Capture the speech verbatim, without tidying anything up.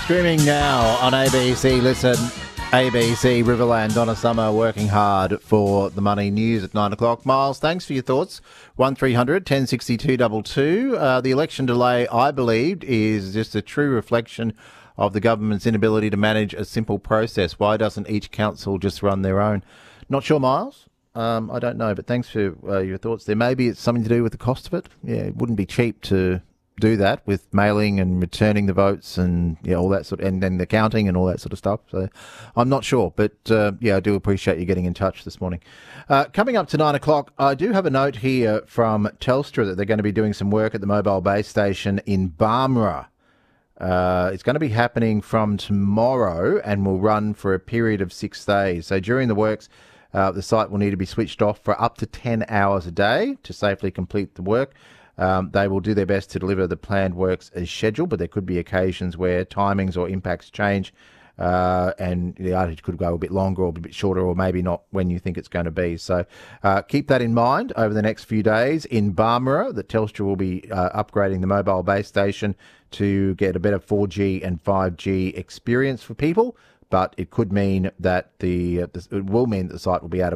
Streaming now on A B C. Listen, A B C, Riverland, Donna Summer working hard for the money news at nine o'clock. Miles, thanks for your thoughts. one three hundred one oh six two two two. Uh, the election delay, I believe, is just a true reflection of the government's inability to manage a simple process. Why doesn't each council just run their own? Not sure, Miles. Um, I don't know, but thanks for uh, your thoughts there. Maybe it's something to do with the cost of it. Yeah, it wouldn't be cheap to do that with mailing and returning the votes and yeah, all that sort of, and then the counting and all that sort of stuff. So I'm not sure, but uh, yeah, I do appreciate you getting in touch this morning. Uh, coming up to nine o'clock, I do have a note here from Telstra that they're going to be doing some work at the mobile base station in Barmera. Uh, it's going to be happening from tomorrow and will run for a period of six days. So during the works, uh, the site will need to be switched off for up to ten hours a day to safely complete the work. Um, they will do their best to deliver the planned works as scheduled, but there could be occasions where timings or impacts change uh, and the outage could go a bit longer or a bit shorter or maybe not when you think it's going to be. So uh, keep that in mind over the next few days. In Barmera, that Telstra will be uh, upgrading the mobile base station to get a better four G and five G experience for people, but it could mean that the, uh, it will mean that the site will be out of